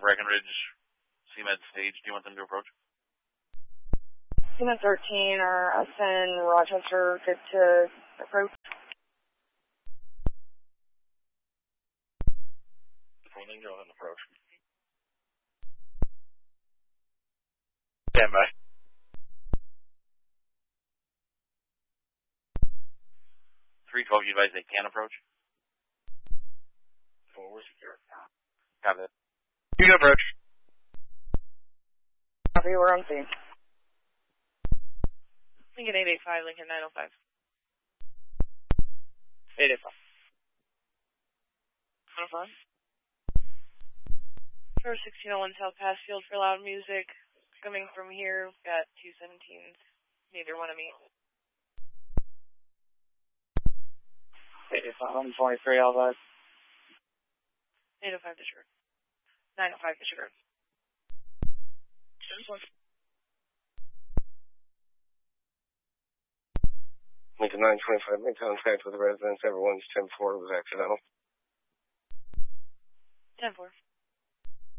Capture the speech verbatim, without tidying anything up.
Breckenridge, C M E D stage. Do you want them to approach? C M E D thirteen or S N Rochester, good to approach. Holding, go ahead and approach. Stand by. three twelve, you advise they can approach? Forward secure. Got it. You can approach. Copy, we're on scene. Lincoln eight eight five, Lincoln nine oh five. eight eight five. one oh five. For sixteen oh one South Passfield for loud music. Coming from here, got two seventeens. Neither one of me. eight eight five, one twenty-three, all that. eight oh five to sugar. nine oh five to sugar. Lincoln nine twenty-five, make contact with the residence. Everyone's ten four was accidental. ten four.